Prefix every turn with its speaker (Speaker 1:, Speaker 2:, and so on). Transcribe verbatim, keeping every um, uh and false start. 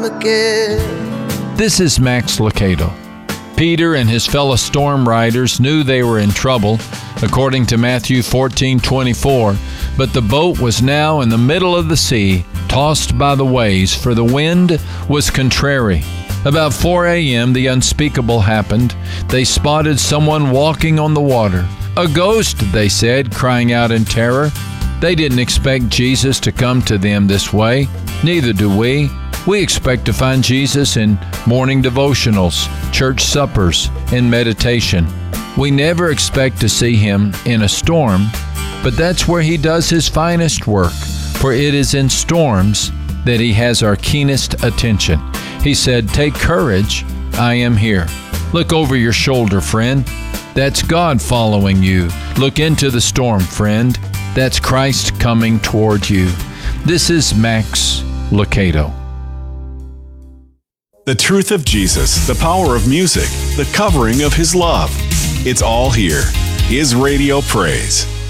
Speaker 1: This is Max Lucado. Peter and his fellow storm riders knew they were in trouble, according to Matthew fourteen twenty-four, but the boat was now in the middle of the sea, tossed by the waves, for the wind was contrary. About four a.m., the unspeakable happened. They spotted someone walking on the water. "A ghost," they said, crying out in terror. They didn't expect Jesus to come to them this way. Neither do we. We expect to find Jesus in morning devotionals, church suppers, and meditation. We never expect to see him in a storm, but that's where he does his finest work, for it is in storms that he has our keenest attention. He said, "Take courage, I am here." Look over your shoulder, friend. That's God following you. Look into the storm, friend. That's Christ coming toward you. This is Max Lucado.
Speaker 2: The truth of Jesus, the power of music, the covering of his love. It's all here. His Radio Praise.